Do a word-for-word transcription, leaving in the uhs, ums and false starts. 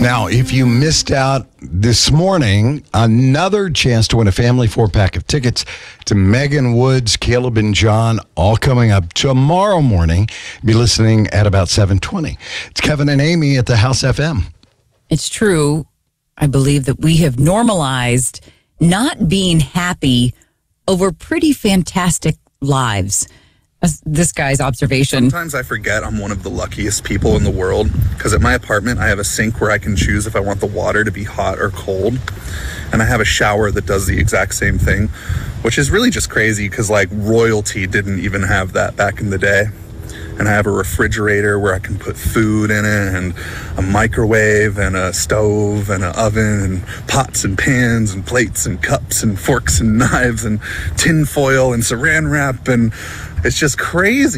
Now, if you missed out this morning, another chance to win a family four-pack of tickets to Megan Woods, Caleb and John, all coming up tomorrow morning. Be listening at about seven twenty. It's Kevin and Amy at the House F M. It's true. I believe that we have normalized not being happy over pretty fantastic lives. This guy's observation. Sometimes I forget I'm one of the luckiest people in the world because at my apartment I have a sink where I can choose if I want the water to be hot or cold, and I have a shower that does the exact same thing, which is really just crazy because like royalty didn't even have that back in the day. And I have a refrigerator where I can put food in it, and a microwave and a stove and an oven and pots and pans and plates and cups and forks and knives and tin foil and saran wrap, and it's just crazy.